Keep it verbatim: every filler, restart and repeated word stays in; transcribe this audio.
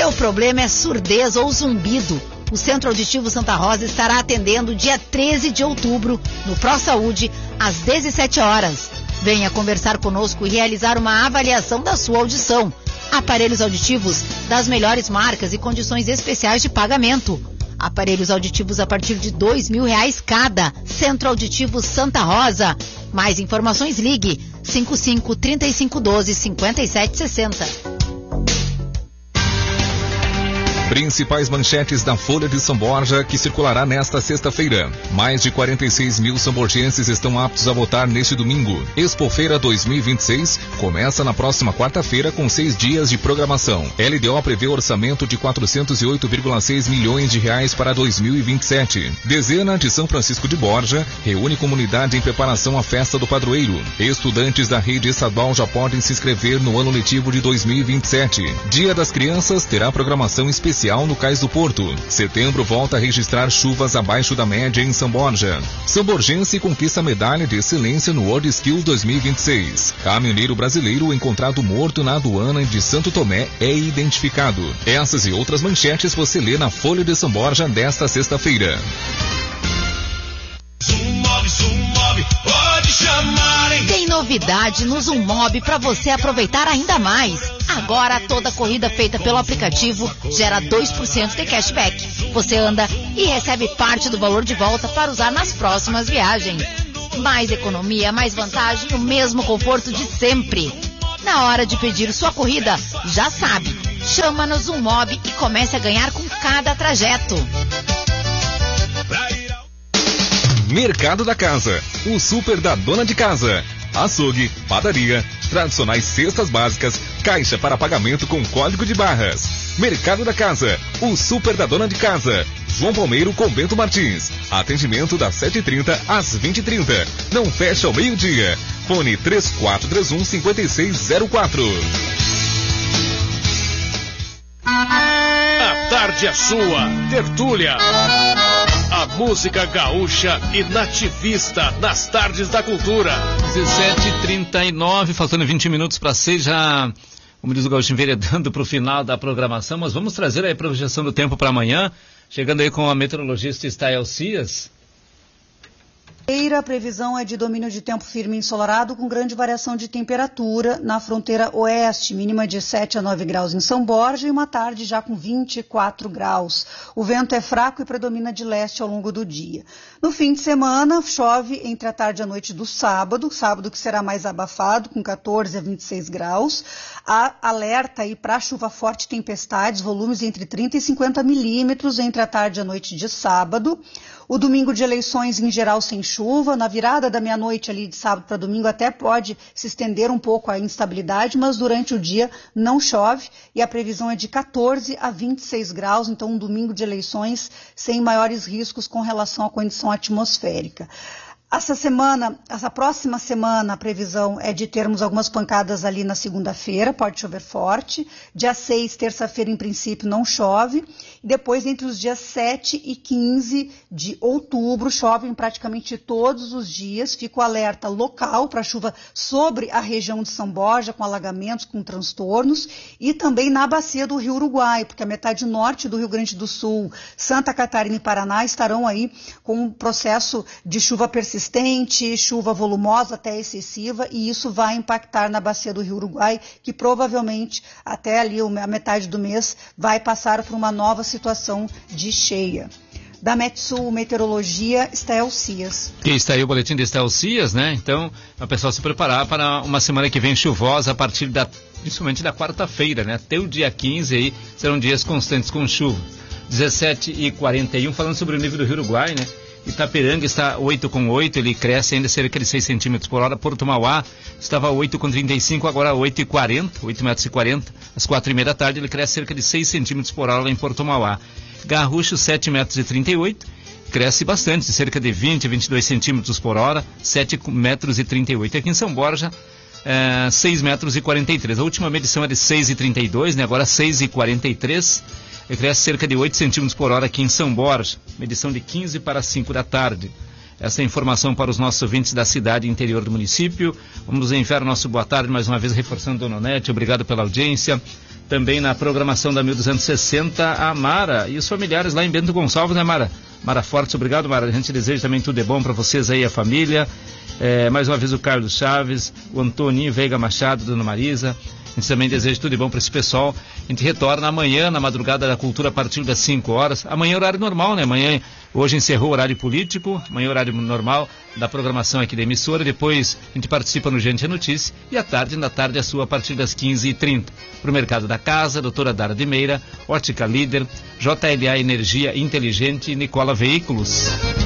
Seu problema é surdez ou zumbido? O Centro Auditivo Santa Rosa estará atendendo dia treze de outubro, no ProSaúde, às dezessete horas. Venha conversar conosco e realizar uma avaliação da sua audição. Aparelhos auditivos das melhores marcas e condições especiais de pagamento. Aparelhos auditivos a partir de dois mil reais cada. Centro Auditivo Santa Rosa. Mais informações, ligue cinco cinco, trinta e cinco, doze, cinquenta e sete, sessenta. Principais manchetes da Folha de São Borja, que circulará nesta sexta-feira. Mais de quarenta e seis mil samborgenses estão aptos a votar neste domingo. Expofeira dois mil e vinte e seis começa na próxima quarta-feira com seis dias de programação. L D O prevê orçamento de quatrocentos e oito vírgula seis milhões de reais para dois mil e vinte e sete. Dezena de São Francisco de Borja reúne comunidade em preparação à festa do padroeiro. Estudantes da rede estadual já podem se inscrever no ano letivo de dois mil e vinte e sete. Dia das Crianças terá programação especial no Cais do Porto. Setembro volta a registrar chuvas abaixo da média em São Borja. Samborgense conquista medalha de excelência no World Skills dois mil e vinte e seis. Caminhoneiro brasileiro encontrado morto na aduana de Santo Tomé é identificado. Essas e outras manchetes você lê na Folha de São Borja desta sexta-feira. Zummob, Zummob, pode chamar, hein? Tem novidade no Zummob para você aproveitar ainda mais. Agora toda corrida feita pelo aplicativo gera dois por cento de cashback. Você anda e recebe parte do valor de volta para usar nas próximas viagens. Mais economia, mais vantagem, o mesmo conforto de sempre. Na hora de pedir sua corrida, já sabe, chama no Zummob e comece a ganhar com cada trajeto. Mercado da Casa, o super da dona de casa. Açougue, padaria, tradicionais cestas básicas, caixa para pagamento com código de barras. Mercado da Casa, o super da dona de casa. João Palmeiro com Bento Martins. Atendimento das sete e trinta às vinte e trinta. Não fecha ao meio-dia. Fone três quatro três um, cinco seis zero quatro. A tarde é sua. Tertúlia. A música gaúcha e nativista nas tardes da cultura. dezessete e trinta e nove, faltando vinte minutos para seis, já, como diz o gaúcho, enveredando para o final da programação, mas vamos trazer aí a projeção do tempo para amanhã, chegando aí com a meteorologista Stael Cias. A previsão é de domínio de tempo firme e ensolarado com grande variação de temperatura na fronteira oeste, mínima de sete a nove graus em São Borja e uma tarde já com vinte e quatro graus. O vento é fraco e predomina de leste ao longo do dia. No fim de semana, chove entre a tarde e a noite do sábado, sábado que será mais abafado, com quatorze a vinte e seis graus. Há alerta aí para chuva forte e tempestades, volumes entre trinta e cinquenta milímetros entre a tarde e a noite de sábado. O domingo de eleições, em geral, sem chuva. Na virada da meia-noite ali de sábado para domingo até pode se estender um pouco a instabilidade, mas durante o dia não chove e a previsão é de quatorze a vinte e seis graus, então um domingo de eleições sem maiores riscos com relação à condição atmosférica. Essa semana, essa próxima semana, a previsão é de termos algumas pancadas ali na segunda-feira, pode chover forte. Dia seis, terça-feira, em princípio, não chove. E depois, entre os dias sete e quinze de outubro, chove em praticamente todos os dias. Fica o alerta local para chuva sobre a região de São Borja, com alagamentos, com transtornos. E também na bacia do Rio Uruguai, porque a metade norte do Rio Grande do Sul, Santa Catarina e Paraná estarão aí com um processo de chuva persistente. Persistente, chuva volumosa até excessiva, e isso vai impactar na bacia do Rio Uruguai, que provavelmente até ali a metade do mês vai passar por uma nova situação de cheia. Da Metsul Meteorologia, Stael Cias. E está aí o boletim de Stael Cias, né? Então, o pessoal se preparar para uma semana que vem chuvosa a partir da, principalmente da quarta-feira, né? Até o dia quinze aí serão dias constantes com chuva. dezessete e quarenta e um, falando sobre o nível do Rio Uruguai, né? Itaperanga está oito com oito, ele cresce ainda cerca de seis centímetros por hora. Porto Mauá estava oito com trinta e cinco, agora oito e quarenta, oito metros e quarenta. Às quatro e meia da tarde ele cresce cerca de seis centímetros por hora lá em Porto Mauá. Garrucho, sete metros e trinta e oito, cresce bastante, cerca de vinte, vinte e dois centímetros por hora, sete metros e trinta e oito. Aqui em São Borja, é, seis metros e quarenta e três. A última medição é de seis e trinta e dois, né? Agora seis e quarenta e três. Ele cresce cerca de oito centímetros por hora aqui em São Borja, medição de quinze para cinco da tarde. essa informação para os nossos ouvintes da cidade e interior do município. Vamos enviar nosso boa tarde mais uma vez, reforçando Dona Onete, obrigado pela audiência. Também na programação da mil duzentos e sessenta, a Mara e os familiares lá em Bento Gonçalves, né, Mara? Mara Fortes, obrigado, Mara. A gente deseja também tudo de bom para vocês aí, a família. É, mais uma vez o Carlos Chaves, o Antoninho Veiga Machado, Dona Marisa. A gente também deseja tudo de bom para esse pessoal. A gente retorna amanhã, na madrugada da cultura, a partir das cinco horas. Amanhã é horário normal, né? Amanhã, hoje encerrou o horário político. Amanhã é horário normal da programação aqui da emissora. Depois a gente participa no Gente é Notícia. E à tarde, na tarde, a sua, a partir das quinze e trinta. Para o Mercado da Casa, doutora Dara de Meira, Ótica Líder, J L A Energia Inteligente e Nicola Veículos.